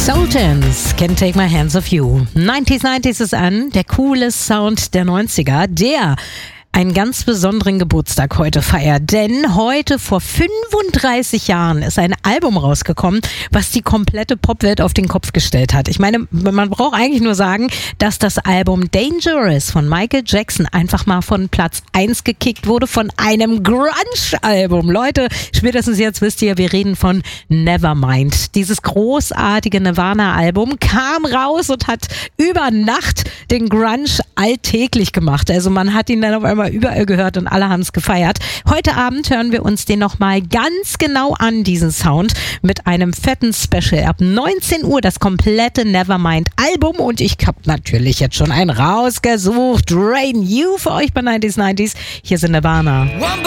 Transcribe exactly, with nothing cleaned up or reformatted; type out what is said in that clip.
Sultans, Can't Take My Hands Off You. neunzig neunzig ist an, der coole Sound der neunziger, der einen ganz besonderen Geburtstag heute feiert. Denn heute vor fünfunddreißig Jahren ist ein Album rausgekommen, was die komplette Popwelt auf den Kopf gestellt hat. Ich meine, man braucht eigentlich nur sagen, dass das Album Dangerous von Michael Jackson einfach mal von Platz eins gekickt wurde von einem Grunge-Album. Leute, spätestens jetzt wisst ihr, wir reden von Nevermind. Dieses großartige Nirvana-Album kam raus und hat über Nacht den Grunge alltäglich gemacht. Also man hat ihn dann auf einmal überall gehört und alle haben es gefeiert. Heute Abend hören wir uns den nochmal ganz genau an, diesen Sound, mit einem fetten Special. Ab neunzehn Uhr das komplette Nevermind-Album und ich habe natürlich jetzt schon einen rausgesucht. Rain You für euch bei neunzig neunzig. Hier sind Nirvana.